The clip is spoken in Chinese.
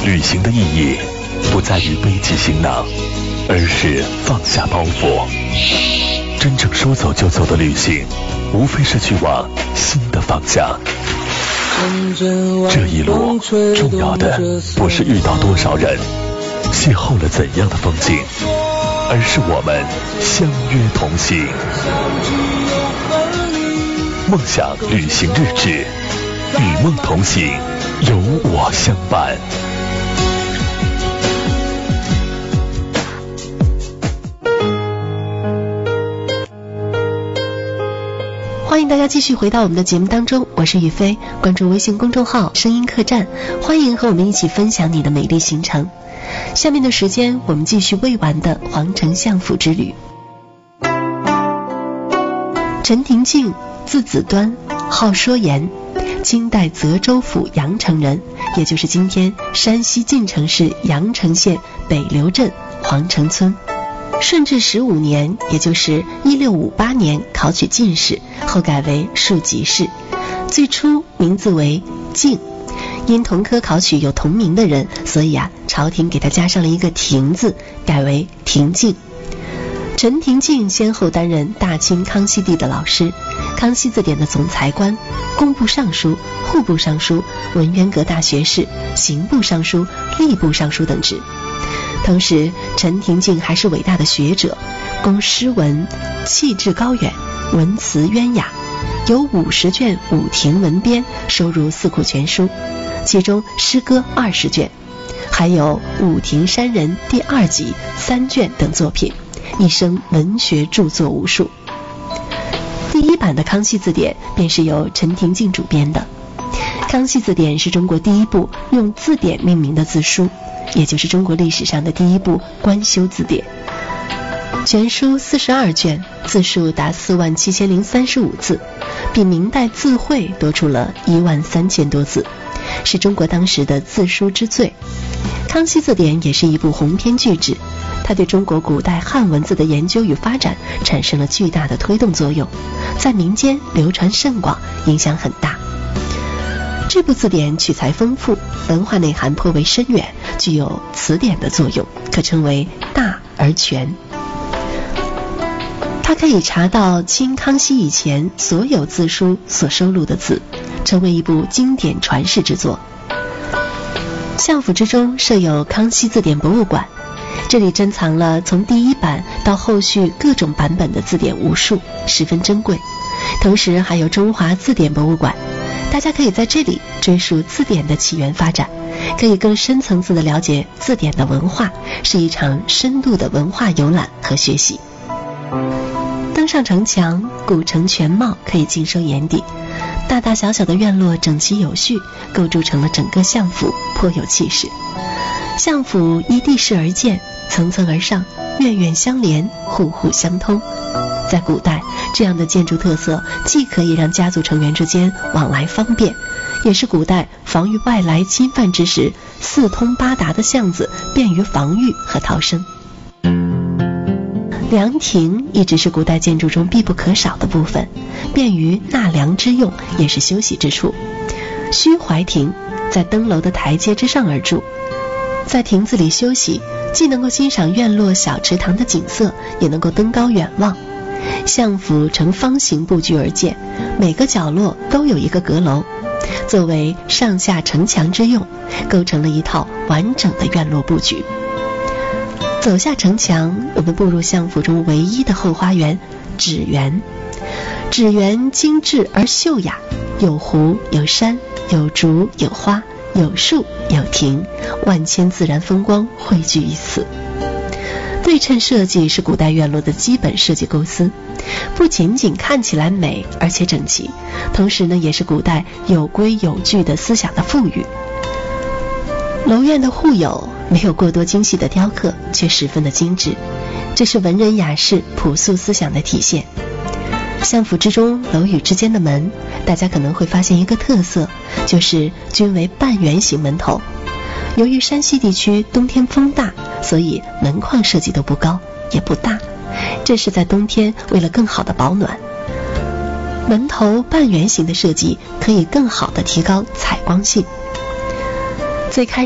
旅行的意义不在于背起行囊，而是放下包袱。真正说走就走的旅行，无非是去往新的方向。这一路重要的不是遇到多少人，邂逅了怎样的风景，而是我们相约同行。梦想旅行日志，与梦同行，有我相伴。 欢迎大家继续回到我们的节目当中，我是雨飞，关注微信公众号声音客栈，欢迎和我们一起分享你的美丽行程。下面的时间我们继续未完的皇城相府之旅。陈廷敬，字子端，号说言，清代泽州府阳城人，也就是今天山西晋城市阳城县北刘镇皇城村。顺治15年，也就是1658年考取进士，后改为庶吉士。最初名字为敬，因同科考取有同名的人，所以朝廷给他加上了一个廷字，改为廷敬。陈廷敬先后担任大清康熙帝的老师、康熙字典的总裁官、工部尚书、户部尚书、文渊阁大学士、刑部尚书、吏部尚书等职。同时陈廷敬还是伟大的学者，工诗文，气质高远，文辞渊雅，有50卷五庭文编收入四库全书，其中诗歌20卷，还有五庭山人第2集3卷等作品，一生文学著作无数。第一版的康熙字典便是由陈廷敬主编的。康熙字典是中国第一部用字典命名的字书，也就是中国历史上的第一部官修字典。全书42卷，字数达47035字，比明代字汇多出了13000多字，是中国当时的字书之最。康熙字典也是一部鸿篇巨制，它对中国古代汉文字的研究与发展产生了巨大的推动作用，在民间流传甚广，影响很大。这部字典取材丰富，文化内涵颇为深远，具有词典的作用，可称为大而全。它可以查到清康熙以前所有字书所收录的字，成为一部经典传世之作。相府之中设有康熙字典博物馆，这里珍藏了从第一版到后续各种版本的字典无数，十分珍贵。同时还有中华字典博物馆，大家可以在这里追溯字典的起源发展，可以更深层次地了解字典的文化，是一场深度的文化游览和学习。登上城墙，古城全貌可以尽收眼底，大大小小的院落整齐有序，构筑成了整个相府，颇有气势。相府依地势而建，层层而上，院院相连，户户相通。在古代，这样的建筑特色既可以让家族成员之间往来方便，也是古代防御外来侵犯之时4通8达的巷子，便于防御和逃生。凉亭一直是古代建筑中必不可少的部分，便于纳凉之用，也是休息之处。虚怀亭在登楼的台阶之上而筑，在亭子里休息，既能够欣赏院落小池塘的景色，也能够登高远望。相府呈方形布局而建，每个角落都有一个阁楼，作为上下城墙之用，构成了一套完整的院落布局。走下城墙，我们步入相府中唯一的后花园纸园。纸园精致而秀雅，有湖有山，有竹有花，有树有亭，万千自然风光汇聚于此。对称设计是古代院落的基本设计构思，不仅仅看起来美而且整齐，同时也是古代有规有矩的思想的赋予。楼院的护有没有过多精细的雕刻，却十分的精致，这是文人雅士朴素思想的体现。相府之中楼宇之间的门，大家可能会发现一个特色，就是均为半圆形门头。由于山西地区冬天风大，所以门框设计都不高也不大，这是在冬天为了更好的保暖。门头半圆形的设计可以更好的提高采光性。最开